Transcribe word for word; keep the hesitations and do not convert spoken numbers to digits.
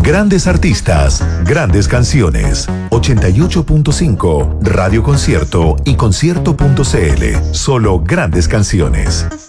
Grandes artistas, grandes canciones. ochenta y ocho punto cinco Radio Concierto y concierto punto c l. Solo grandes canciones.